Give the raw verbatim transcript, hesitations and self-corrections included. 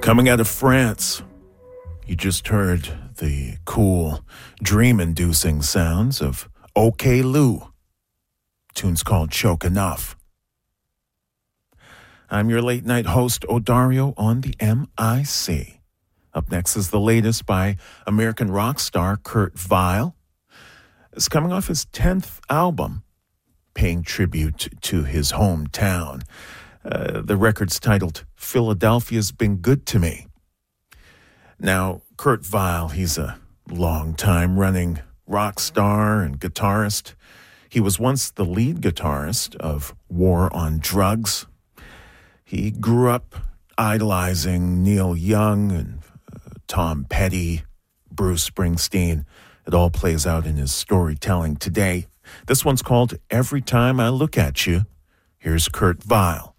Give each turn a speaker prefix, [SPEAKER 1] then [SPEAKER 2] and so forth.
[SPEAKER 1] Coming out of France, you just heard the cool, dream-inducing sounds of OK Lou. Tune's called Choke Enough. I'm your late-night host, Odario, on the M I C. Up next is the latest by American rock star Kurt Vile. It's coming off his tenth album, paying tribute to his hometown. Uh, the record's titled Philadelphia's Been Good to Me. Now, Kurt Vile, he's a long-time running rock star and guitarist. He was once the lead guitarist of War on Drugs. He grew up idolizing Neil Young and uh, Tom Petty, Bruce Springsteen. It all plays out in his storytelling today. This one's called Every Time I Look at You. Here's Kurt Vile.